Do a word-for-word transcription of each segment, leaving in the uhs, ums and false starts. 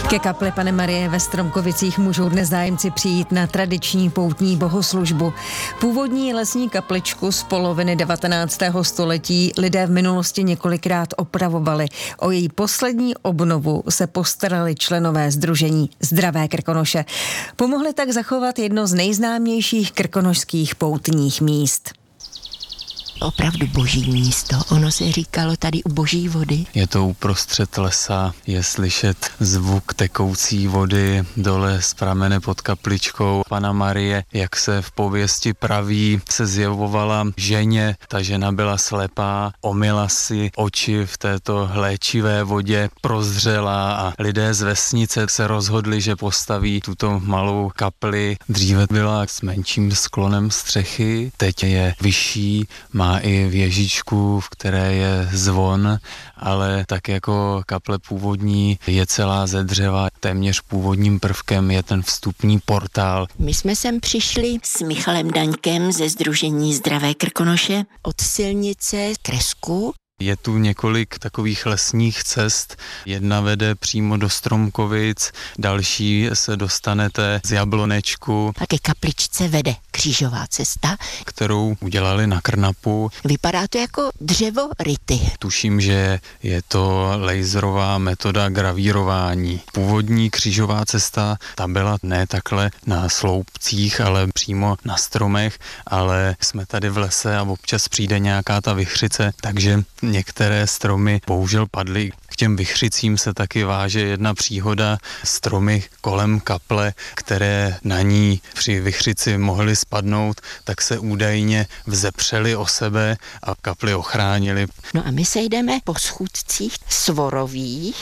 Ke kapli Panny Marie ve Stromkovicích můžou dnes zájemci přijít na tradiční poutní bohoslužbu. Původní lesní kapličku z poloviny devatenáctého století lidé v minulosti několikrát opravovali. O její poslední obnovu se postarali členové sdružení Zdravé Krkonoše. Pomohli tak zachovat jedno z nejznámějších krkonošských poutních míst. Opravdu boží místo. Ono se říkalo tady u boží vody. Je to uprostřed lesa, je slyšet zvuk tekoucí vody dole z pramene pod kapličkou. Panna Marie, jak se v pověsti praví, se zjevovala ženě. Ta žena byla slepá, omyla si oči v této léčivé vodě, prozřela a lidé z vesnice se rozhodli, že postaví tuto malou kapli. Dříve byla s menším sklonem střechy, teď je vyšší, má i věžičku, v které je zvon, ale tak jako kaple původní je celá ze dřeva. Téměř původním prvkem je ten vstupní portál. My jsme sem přišli s Michalem Daňkem ze sdružení Zdravé Krkonoše od silnice Kresku. Je tu několik takových lesních cest. Jedna vede přímo do Stromkovic, další se dostanete z Jablonečku. A ke kapličce vede křížová cesta, kterou udělali na Krnapu. Vypadá to jako dřevo ryty. Tuším, že je to laserová metoda gravírování. Původní křížová cesta, ta byla ne takhle na sloupcích, ale přímo na stromech, ale jsme tady v lese a občas přijde nějaká ta vichřice, takže některé stromy bohužel padly. K těm vichřicím se taky váže jedna příhoda. Stromy kolem kaple, které na ní při vichřici mohly spadnout, tak se údajně vzepřely o sebe a kapli ochránili. No a my se jdeme po schůdcích svorových.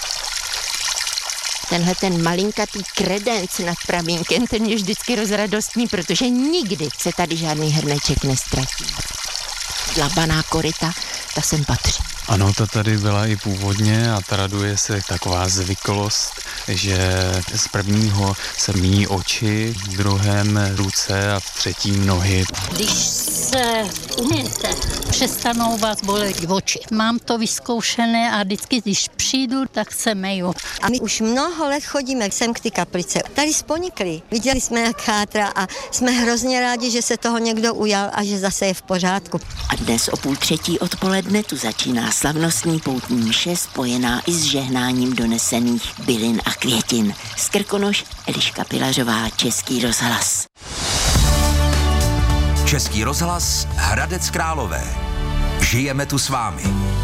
Tenhle ten malinkatý kredenc nad pramínkem, ten je vždycky rozradostný, protože nikdy se tady žádný hrneček nestratí. Dlabaná koryta, ta sem patří. Ano, ta tady byla i původně a traduje se taková zvyklost, že z prvního se míjí oči, v druhém ruce a v třetím nohy. Když se umyjete, přestanou vás bolet oči. Mám to vyzkoušené a vždycky, když přijdu, tak se meju. A my už mnoho let chodíme sem k ty kaplice. Tady sponikli. Viděli jsme, jak chátra a jsme hrozně rádi, že se toho někdo ujal a že zase je v pořádku. A dnes o půl třetí odpoledne tu začíná slavnostní poutní mše spojená i s žehnáním donesených bylin a květin. Z Krkonoš Eliška Pilařová, Český rozhlas. Český rozhlas, Hradec Králové. Žijeme tu s vámi.